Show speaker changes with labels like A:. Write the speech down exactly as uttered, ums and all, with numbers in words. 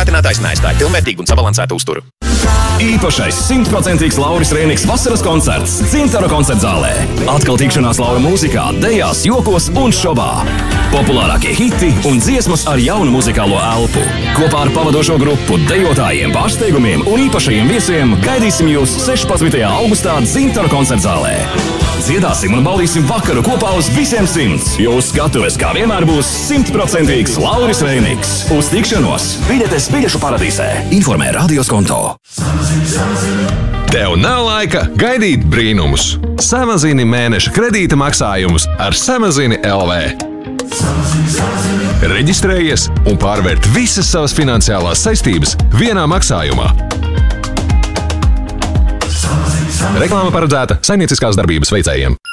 A: bagātinātājs neaizstāja pilnvērtīgu un sabalansētu uzturu.
B: Īpašais simtprocentīgs Lauris Rēniks vasaras koncerts Dzintara koncertzālē. Atkal tikšanās Laura mūzikā, dejās, jokos un šovā. Populārākie hiti un dziesmas ar jaunu muzikālo elpu. Kopā ar pavadošo grupu, dejotājiem, pārsteigumiem un īpašajiem viesiem gaidīsim jūs sešpadsmitajā augustā Dzintara koncertzālē. Dziedāsim un baudīsim vakaru kopā uz visiem simts. Jūsu skatuves kā vienmēr būs simtprocentīgs Lauris Rēniks. Uz tikšanos biļetes biļešu paradīzē. Informē Radios Konto.
C: Tev nav laika gaidīt brīnumus. Samazini mēneša kredīta maksājumus ar Samazini L V. Reģistrējies un pārvērt visas savas finansiālās saistības vienā maksājumā. Reklāma paredzēta saimnieciskās darbības veicējiem.